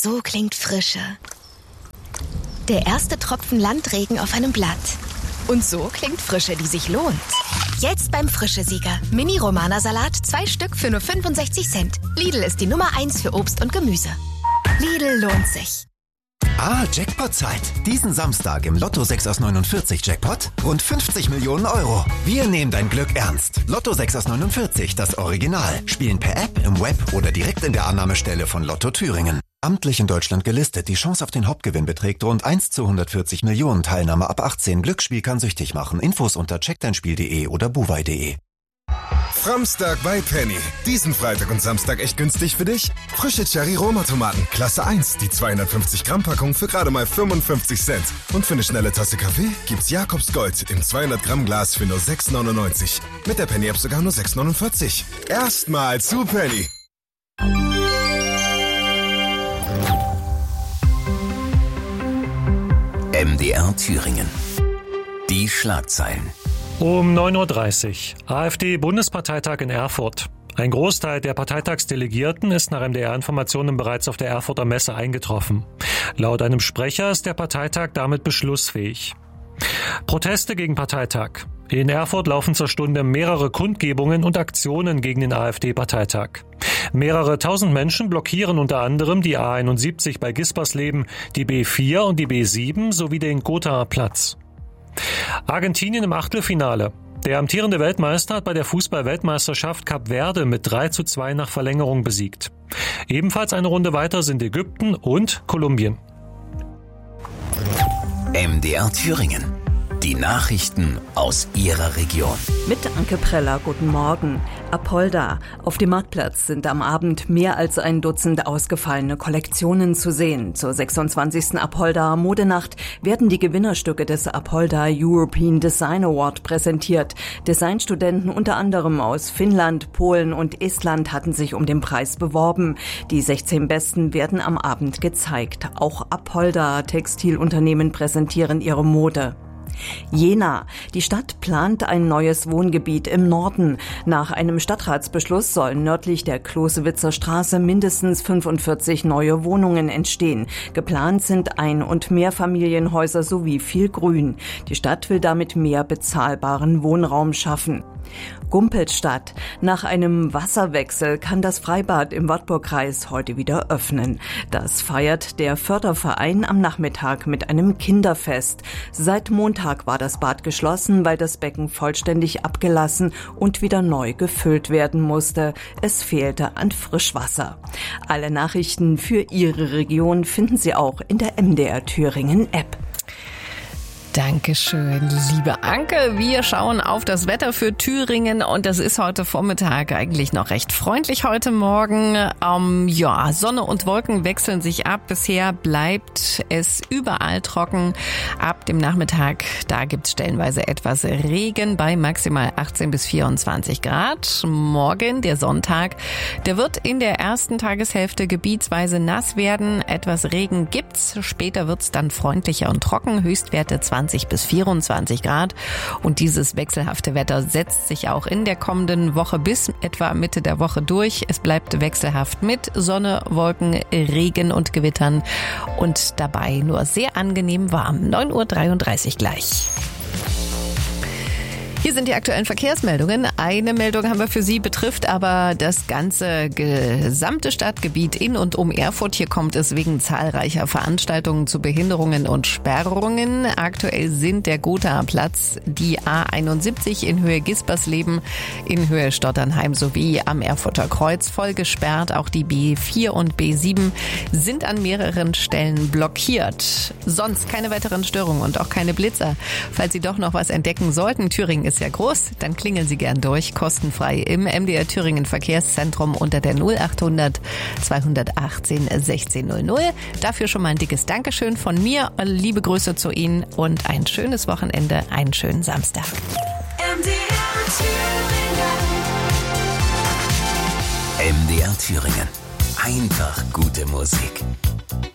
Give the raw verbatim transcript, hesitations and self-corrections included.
So klingt Frische. Der erste Tropfen Landregen auf einem Blatt. Und so klingt Frische, die sich lohnt. Jetzt beim Frische-Sieger. Mini-Romana-Salat, zwei Stück für nur fünfundsechzig Cent. Lidl ist die Nummer eins für Obst und Gemüse. Lidl lohnt sich. Ah, Jackpot-Zeit. Diesen Samstag im Lotto sechs aus neunundvierzig Jackpot rund fünfzig Millionen Euro. Wir nehmen dein Glück ernst. Lotto sechs aus neunundvierzig, das Original. Spielen per App, im Web oder direkt in der Annahmestelle von Lotto Thüringen. Amtlich in Deutschland gelistet. Die Chance auf den Hauptgewinn beträgt rund eins zu hundertvierzig Millionen. Teilnahme ab achtzehn. Glücksspiel kann süchtig machen. Infos unter check dein spiel punkt de oder buwei punkt de. Framstag bei Penny. Diesen Freitag und Samstag echt günstig für dich? Frische Cherry-Roma-Tomaten, Klasse eins, die zweihundertfünfzig Gramm Packung für gerade mal fünfundfünfzig Cent. Und für eine schnelle Tasse Kaffee gibt's Jakobs Gold im zweihundert Gramm Glas für nur sechs neunundneunzig. Mit der Penny-App sogar nur sechs neunundvierzig. Erstmal zu Penny. M D R Thüringen. Die Schlagzeilen. Um neun Uhr dreißig. AfD-Bundesparteitag in Erfurt. Ein Großteil der Parteitagsdelegierten ist nach M D R-Informationen bereits auf der Erfurter Messe eingetroffen. Laut einem Sprecher ist der Parteitag damit beschlussfähig. Proteste gegen Parteitag. In Erfurt laufen zur Stunde mehrere Kundgebungen und Aktionen gegen den AfD-Parteitag. Mehrere tausend Menschen blockieren unter anderem die A einundsiebzig bei Gispersleben, die B vier und die B sieben sowie den Gothaer Platz. Argentinien im Achtelfinale. Der amtierende Weltmeister hat bei der Fußball-Weltmeisterschaft Kap Verde mit drei zu zwei nach Verlängerung besiegt. Ebenfalls eine Runde weiter sind Ägypten und Kolumbien. M D R Thüringen. Die Nachrichten aus Ihrer Region. Mit Anke Preller, guten Morgen. Apolda. Auf dem Marktplatz sind am Abend mehr als ein Dutzend ausgefallene Kollektionen zu sehen. Zur sechsundzwanzigsten Apolda Modenacht werden die Gewinnerstücke des Apolda European Design Award präsentiert. Designstudenten unter anderem aus Finnland, Polen und Estland hatten sich um den Preis beworben. Die sechzehn Besten werden am Abend gezeigt. Auch Apolda Textilunternehmen präsentieren ihre Mode. Jena. Die Stadt plant ein neues Wohngebiet im Norden. Nach einem Stadtratsbeschluss sollen nördlich der Klosewitzer Straße mindestens fünfundvierzig neue Wohnungen entstehen. Geplant sind Ein- und Mehrfamilienhäuser sowie viel Grün. Die Stadt will damit mehr bezahlbaren Wohnraum schaffen. Gumpelstadt. Nach einem Wasserwechsel kann das Freibad im Wartburgkreis heute wieder öffnen. Das feiert der Förderverein am Nachmittag mit einem Kinderfest. Seit Montag war das Bad geschlossen, weil das Becken vollständig abgelassen und wieder neu gefüllt werden musste. Es fehlte an Frischwasser. Alle Nachrichten für Ihre Region finden Sie auch in der M D R Thüringen App. Dankeschön, liebe Anke. Wir schauen auf das Wetter für Thüringen und das ist heute Vormittag eigentlich noch recht freundlich heute Morgen. Ähm, ja, Sonne und Wolken wechseln sich ab. Bisher bleibt es überall trocken. Ab dem Nachmittag, da gibt's stellenweise etwas Regen bei maximal achtzehn bis vierundzwanzig Grad. Morgen, der Sonntag, der wird in der ersten Tageshälfte gebietsweise nass werden. Etwas Regen gibt's. Später wird's dann freundlicher und trocken. Höchstwerte zwanzig bis vierundzwanzig Grad. Und dieses wechselhafte Wetter setzt sich auch in der kommenden Woche bis etwa Mitte der Woche durch. Es bleibt wechselhaft mit Sonne, Wolken, Regen und Gewittern und dabei nur sehr angenehm warm. neun Uhr dreiunddreißig gleich. Hier sind die aktuellen Verkehrsmeldungen. Eine Meldung haben wir für Sie, betrifft aber das ganze gesamte Stadtgebiet in und um Erfurt. Hier kommt es wegen zahlreicher Veranstaltungen zu Behinderungen und Sperrungen. Aktuell sind der Gothaer Platz, die A einundsiebzig in Höhe Gispersleben, in Höhe Stotternheim sowie am Erfurter Kreuz voll gesperrt. Auch die B vier und B sieben sind an mehreren Stellen blockiert. Sonst keine weiteren Störungen und auch keine Blitzer. Falls Sie doch noch was entdecken sollten, Thüringen ist ja groß, dann klingeln Sie gern durch, kostenfrei im M D R Thüringen Verkehrszentrum unter der null achthundert zweihundertachtzehn sechzehn null null. Dafür schon mal ein dickes Dankeschön von mir, liebe Grüße zu Ihnen und ein schönes Wochenende, einen schönen Samstag. M D R Thüringen. M D R Thüringen. Einfach gute Musik.